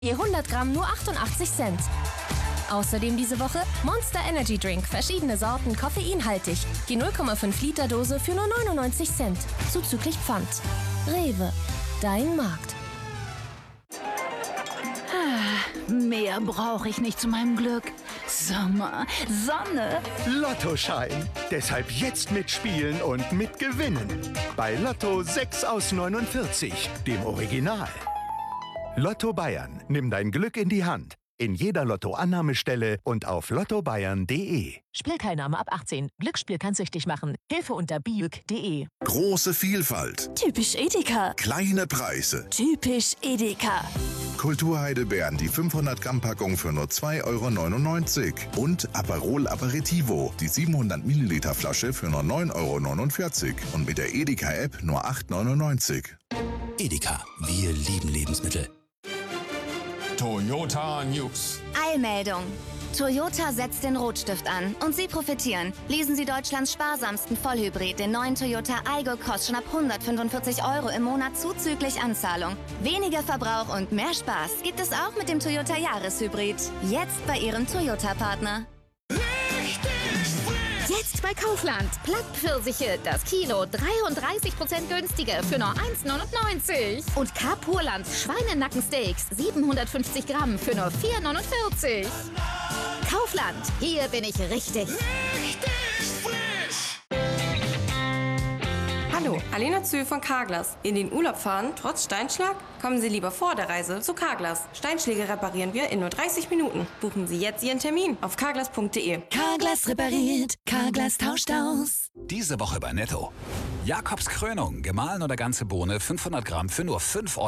Je 100 Gramm nur 88 Cent. Außerdem diese Woche Monster Energy Drink, verschiedene Sorten, koffeinhaltig. Die 0,5 Liter Dose für nur 99 Cent, zuzüglich Pfand. Rewe, dein Markt. Mehr brauche ich nicht zu meinem Glück. Sommer, Sonne. Lottoschein. Deshalb jetzt mitspielen und mitgewinnen. Bei Lotto 6 aus 49, dem Original. Lotto Bayern. Nimm dein Glück in die Hand. In jeder Lotto-Annahmestelle und auf lottobayern.de. Spielteilnahme ab 18. Glücksspiel kann süchtig machen. Hilfe unter biüg.de. Große Vielfalt. Typisch Edeka. Kleine Preise. Typisch Edeka. Kulturheidelbeeren, die 500 Gramm Packung für nur 2,99 € und Aperol Aperitivo, die 700 Milliliter Flasche für nur 9,49 € und mit der Edeka-App nur 8,99 €. Edeka, wir lieben Lebensmittel. Toyota News. Eilmeldung. Toyota setzt den Rotstift an und Sie profitieren. Leasen Sie Deutschlands sparsamsten Vollhybrid, den neuen Toyota Aygo Cross, schon ab 145 € im Monat zuzüglich Anzahlung. Weniger Verbrauch und mehr Spaß gibt es auch mit dem Toyota Jahreshybrid. Jetzt bei Ihrem Toyota-Partner. Jetzt bei Kaufland. Plattpfirsiche, das Kilo 33% günstiger für nur 1,99 €. Und Carpurland Schweinenackensteaks 750 Gramm für nur 4,49 €. Kaufland, hier bin ich richtig. Hallo, Alena Zühl von Carglass. In den Urlaub fahren, trotz Steinschlag? Kommen Sie lieber vor der Reise zu Carglass. Steinschläge reparieren wir in nur 30 Minuten. Buchen Sie jetzt Ihren Termin auf carglass.de. Carglass repariert, Carglass tauscht aus. Diese Woche bei Netto. Jakobs Krönung, gemahlen oder ganze Bohne, 500 Gramm für nur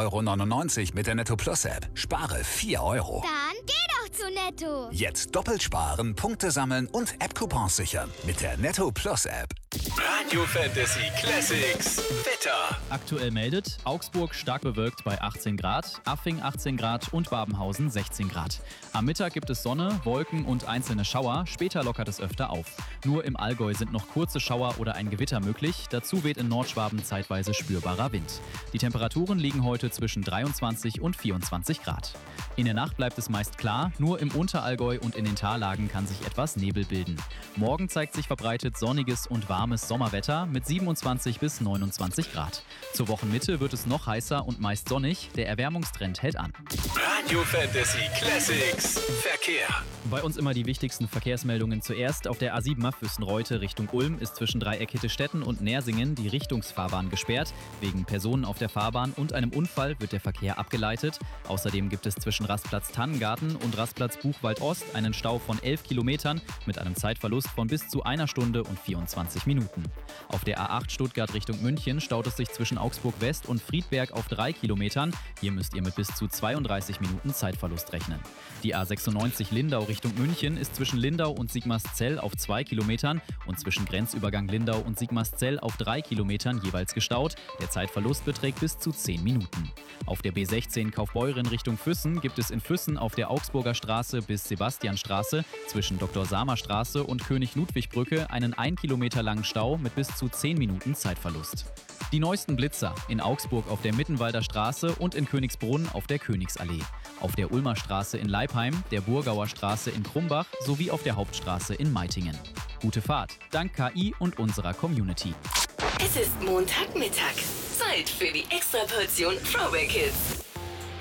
5,99 € mit der Netto Plus App. Spare 4 €. Dann geh doch zu Netto. Jetzt doppelt sparen, Punkte sammeln und App-Coupons sichern mit der Netto Plus App. Radio Fantasy Classics. Wetter. Aktuell meldet Augsburg stark bewölkt bei 18 Grad, Affing 18 Grad und Babenhausen 16 Grad. Am Mittag gibt es Sonne, Wolken und einzelne Schauer, später lockert es öfter auf. Nur im Allgäu sind noch kurze Schauer oder ein Gewitter möglich, dazu weht in Nordschwaben zeitweise spürbarer Wind. Die Temperaturen liegen heute zwischen 23 und 24 Grad. In der Nacht bleibt es meist klar, nur im Unterallgäu und in den Tallagen kann sich etwas Nebel bilden. Morgen zeigt sich verbreitet sonniges und warmes Sommerwetter mit 27 bis 29 Grad. Zur Wochenmitte wird es noch heißer und meist sonnig, der Erwärmungstrend hält an. Radio Fantasy Classics. Verkehr. Bei uns immer die wichtigsten Verkehrsmeldungen zuerst. Auf der A7 Füssen-Reute Richtung Ulm ist zwischen Dreieck Hittestetten und Nersingen die Richtungsfahrbahn gesperrt. Wegen Personen auf der Fahrbahn und einem Unfall wird der Verkehr abgeleitet. Außerdem gibt es zwischen Rastplatz Tannengarten und Rastplatz Buchwald Ost einen Stau von 11 Kilometern mit einem Zeitverlust von bis zu 1 Stunde und 24 Minuten. Auf der A8 Stuttgart Richtung München staut es sich zwischen Augsburg West und Friedberg auf 3 Kilometern. Hier müsst ihr mit bis zu 32 Minuten Zeitverlust rechnen. Die A96 Lindau Richtung München ist zwischen Lindau und Sigmarszell auf 2 Kilometern und zwischen Grenzübergang Lindau und Sigmarszell auf 3 Kilometern jeweils gestaut. Der Zeitverlust beträgt bis zu 10 Minuten. Auf der B16 Kaufbeuren Richtung Füssen gibt es in Füssen auf der Augsburger Straße bis Sebastianstraße zwischen Dr. Samer Straße und König-Ludwig-Brücke einen 1 Kilometer langen Stau mit bis zu 10 Minuten Zeitverlust. Die neuesten Blitzer in Augsburg auf der Mittenwalder Straße und in Königsbrunn auf der Königsallee. Auf der Ulmer Straße in Leipheim, der Burgauer Straße in Krumbach sowie auf der Hauptstraße in Meitingen. Gute Fahrt, dank KI und unserer Community. Es ist Montagmittag. Zeit für die Extraportion Throwback Hits.